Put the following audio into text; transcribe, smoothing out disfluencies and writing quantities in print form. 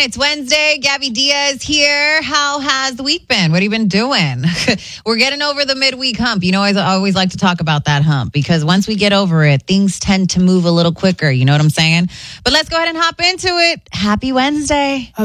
It's Wednesday. Gabby Diaz here. How has the week been? What have you been doing? We're getting over the midweek hump. You know, I always like to talk about that hump because once we get over it, things tend to move a little quicker. You know what I'm saying? But let's go ahead and hop into it. Happy Wednesday.